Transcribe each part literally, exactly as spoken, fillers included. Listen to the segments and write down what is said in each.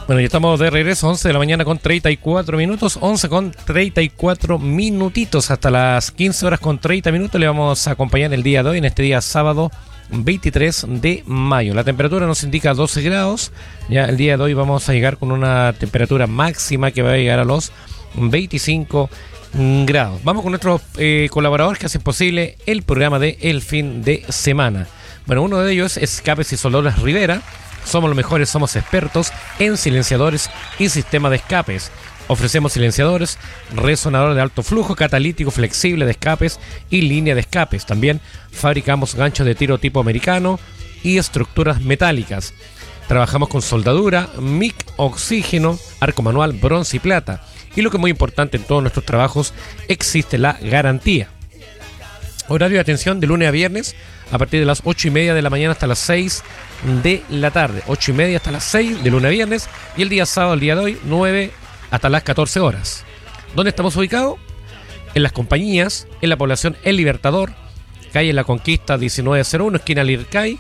Bueno, ya estamos de regreso, once de la mañana con treinta y cuatro minutos, once con treinta y cuatro minutitos, hasta las quince horas con treinta minutos. Le vamos a acompañar el día de hoy, en este día sábado veintitrés de mayo. La temperatura nos indica doce grados. Ya el día de hoy vamos a llegar con una temperatura máxima que va a llegar a los veinticinco grados. Vamos con nuestros eh, colaboradores que hacen posible el programa de El Fin de Semana. Bueno, uno de ellos es Escapes y Soldaduras Rivera. Somos los mejores, somos expertos en silenciadores y sistema de escapes. Ofrecemos silenciadores, resonador de alto flujo, catalítico flexible de escapes y línea de escapes. También fabricamos ganchos de tiro tipo americano y estructuras metálicas. Trabajamos con soldadura, mic, oxígeno, arco manual, bronce y plata. Y lo que es muy importante en todos nuestros trabajos, existe la garantía. Horario de atención de lunes a viernes a partir de las ocho y media de la mañana hasta las seis de la tarde. ocho y media hasta las seis de lunes a viernes. Y el día sábado, el día de hoy, nueve hasta las catorce horas. ¿Dónde estamos ubicados? En las compañías, en la población El Libertador, calle La Conquista diecinueve cero uno, esquina Lircay.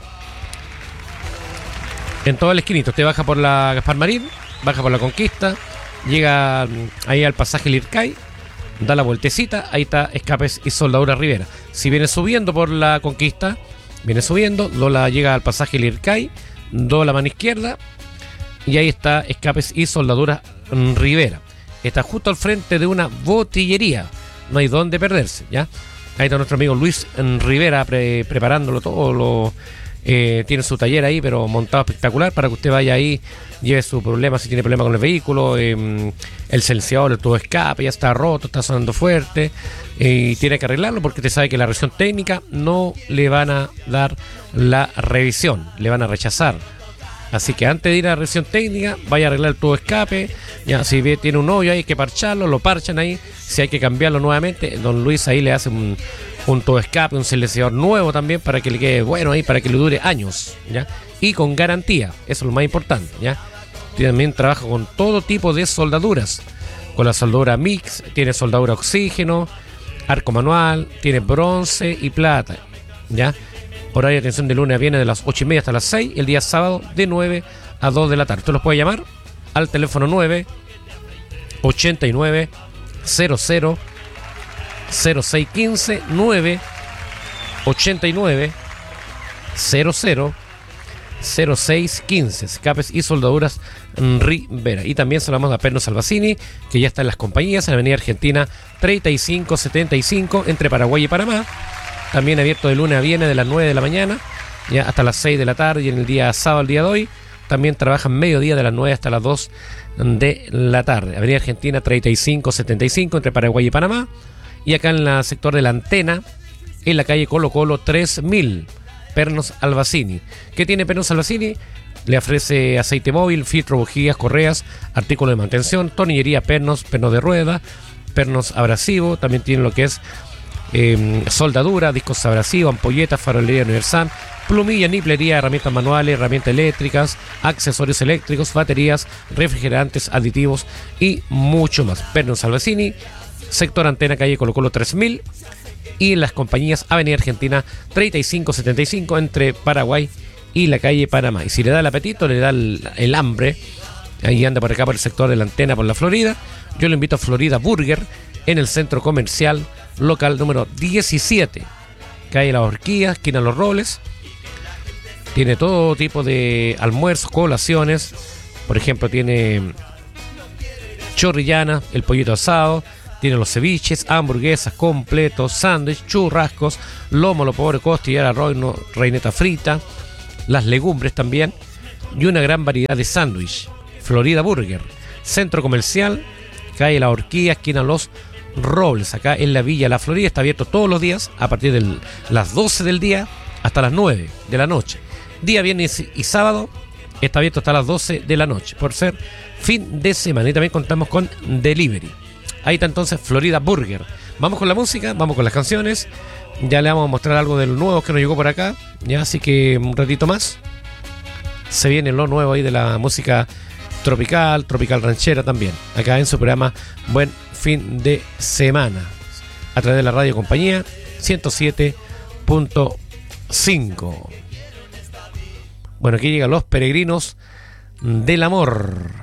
En toda la esquinita, usted baja por la Gaspar Marín, baja por la Conquista, llega ahí al pasaje Lircay, da la vueltecita, ahí está Escapes y Soldaduras Rivera. Si viene subiendo por la Conquista, viene subiendo, Lola llega al pasaje Lircay, do la mano izquierda y ahí está Escapes y Soldaduras Rivera. Está justo al frente de una botillería, no hay dónde perderse, ¿ya? Ahí está nuestro amigo Luis Rivera pre- preparándolo todo, lo, eh, tiene su taller ahí, pero montado espectacular para que usted vaya ahí, lleve su problema, si tiene problema con el vehículo, eh, el silenciador, el tubo de escape ya está roto, está sonando fuerte, eh, y tiene que arreglarlo porque usted sabe que la revisión técnica no le van a dar la revisión, le van a rechazar. Así que antes de ir a la revisión técnica, vaya a arreglar el tubo de escape. Ya, si ve, tiene un hoyo ahí, hay que parcharlo, lo parchan ahí. Si hay que cambiarlo nuevamente, don Luis ahí le hace un, un tubo de escape, un silenciador nuevo también para que le quede bueno ahí, para que le dure años, ¿ya? Y con garantía, eso es lo más importante, ¿ya? También trabaja con todo tipo de soldaduras. Con la soldadura mix, tiene soldadura oxígeno, arco manual, tiene bronce y plata, ¿ya? Horario de atención de lunes a viernes de las ocho y media hasta las seis. Y el día sábado de nueve a dos de la tarde. Usted los puede llamar al teléfono nueve ochenta y nueve cero cero cero seis quince, nueve ochenta y nueve cero cero cero seis quince. Escapes y Soldaduras Rivera. Y también saludamos a Pernos Albacini, que ya está en las compañías en la avenida Argentina treinta y cinco setenta y cinco entre Paraguay y Panamá. También abierto de lunes a viernes de las nueve de la mañana ya hasta las seis de la tarde. Y en el día sábado, el día de hoy, también trabajan mediodía de las nueve hasta las dos de la tarde. Avenida Argentina treinta y cinco setenta y cinco entre Paraguay y Panamá. Y acá en el sector de la Antena, en la calle Colo Colo tres mil, Pernos Albacini. ¿Qué tiene Pernos Albacini? Le ofrece aceite móvil, filtro, bujías, correas, artículos de mantención, tornillería Pernos, pernos de rueda, pernos abrasivo. También tiene lo que es Eh, soldadura, discos abrasivos, ampolletas, farolería universal, plumilla, niplería, herramientas manuales, herramientas eléctricas, accesorios eléctricos, baterías, refrigerantes, aditivos y mucho más. Pernos Albacini, sector Antena, calle Colo Colo tres mil, y en las compañías Avenida Argentina treinta y cinco setenta y cinco entre Paraguay y la calle Panamá. Y si le da el apetito, le da el, el hambre, ahí anda por acá por el sector de la Antena, por la Florida, yo le invito a Florida Burger en el centro comercial local número diecisiete, calle La Horquilla, esquina Los Robles. Tiene todo tipo de almuerzos, colaciones. Por ejemplo, tiene chorrillana, el pollito asado, tiene los ceviches, hamburguesas, completos, sándwich, churrascos, lomo, lo pobre, costillar, arroz, no, reineta frita, las legumbres también, y una gran variedad de sándwich. Florida Burger, centro comercial, calle La Horquilla, esquina Los Robles, acá en la Villa La Florida. Está abierto todos los días a partir de las doce del día hasta las nueve de la noche. Día viernes y sábado está abierto hasta las doce de la noche, por ser fin de semana. Y también contamos con delivery. Ahí está entonces Florida Burger. Vamos con la música, vamos con las canciones. Ya le vamos a mostrar algo de lo nuevo que nos llegó por acá, ya, así que un ratito más se viene lo nuevo ahí de la música tropical, tropical ranchera también, acá en su programa Buen Fin de Semana, a través de la radio compañía ciento siete punto cinco. Bueno, aquí llegan los peregrinos del amor.